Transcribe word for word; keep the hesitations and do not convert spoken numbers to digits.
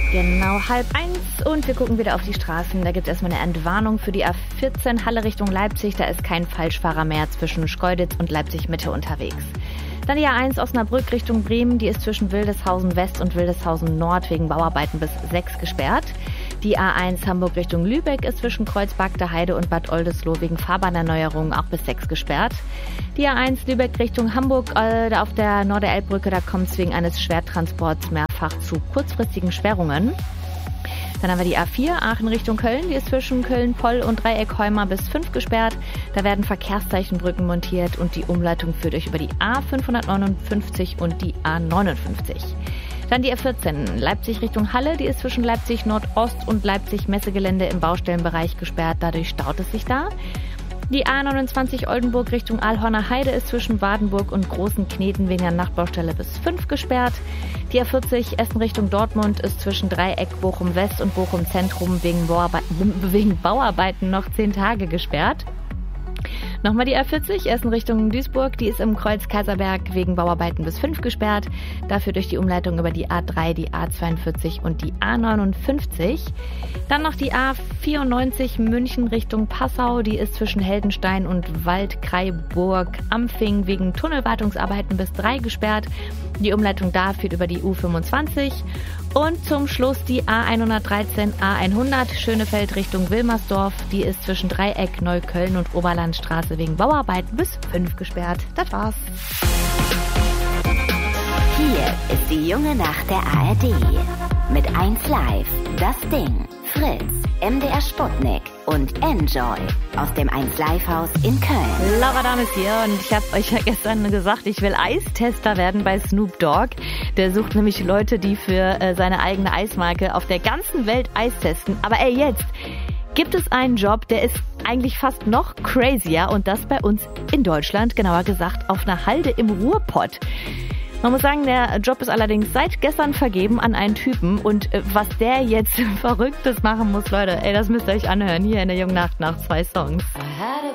Genau, halb eins und wir gucken wieder auf die Straßen. Da gibt es erstmal eine Entwarnung für die A vierzehn Halle Richtung Leipzig. Da ist kein Falschfahrer mehr zwischen Schkeuditz und Leipzig Mitte unterwegs. Dann die A eins Osnabrück Richtung Bremen. Die ist zwischen Wildeshausen West und Wildeshausen Nord wegen Bauarbeiten bis sechs gesperrt. Die A eins Hamburg Richtung Lübeck ist zwischen Kreuzberg, Heide und Bad Oldesloe wegen Fahrbahnerneuerung auch bis sechs gesperrt. Die A eins Lübeck Richtung Hamburg äh, auf der Norderelbbrücke, da kommt es wegen eines Schwertransports mehrfach zu kurzfristigen Sperrungen. Dann haben wir die A vier Aachen Richtung Köln, die ist zwischen Köln-Poll und Dreieck-Heuma bis fünf gesperrt. Da werden Verkehrszeichenbrücken montiert und die Umleitung führt euch über die A fünfhundertneunundfünfzig und die A neunundfünfzig. Dann die A vierzehn Leipzig Richtung Halle, die ist zwischen Leipzig Nordost und Leipzig Messegelände im Baustellenbereich gesperrt, dadurch staut es sich da. Die A neunundzwanzig Oldenburg Richtung Aalhorner Heide ist zwischen Wadenburg und Großen Kneten wegen der Nachtbaustelle bis fünf gesperrt. Die A vierzig Essen Richtung Dortmund ist zwischen Dreieck Bochum West und Bochum Zentrum wegen, Bauarbe- wegen Bauarbeiten noch zehn Tage gesperrt. Nochmal die A vierzig Essen Richtung Duisburg, die ist im Kreuz Kaiserberg wegen Bauarbeiten bis fünf gesperrt. Dafür durch die Umleitung über die A drei, die A zweiundvierzig und die A neunundfünfzig. Dann noch die A vierundneunzig München Richtung Passau, die ist zwischen Heldenstein und Waldkraiburg-Ampfing wegen Tunnelwartungsarbeiten bis drei gesperrt. Die Umleitung da führt über die U fünfundzwanzig. Und zum Schluss die A hundertdreizehn A hundert Schönefeld Richtung Wilmersdorf. Die ist zwischen Dreieck, Neukölln und Oberlandstraße wegen Bauarbeiten bis fünf gesperrt. Das war's. Hier ist die junge Nacht der A R D. Mit eins Live, das Ding, Fritz, M D R Sputnik und Enjoy aus dem eins Live Haus in Köln. Laura Dahm ist hier und ich habe euch ja gestern gesagt, ich will Eistester werden bei Snoop Dogg. Der sucht nämlich Leute, die für äh, seine eigene Eismarke auf der ganzen Welt Eis testen. Aber ey, jetzt gibt es einen Job, der ist eigentlich fast noch crazier und das bei uns in Deutschland, genauer gesagt auf einer Halde im Ruhrpott. Man muss sagen, der Job ist allerdings seit gestern vergeben an einen Typen und äh, was der jetzt Verrücktes machen muss, Leute, ey, das müsst ihr euch anhören hier in der jungen Nacht nach zwei Songs. I had a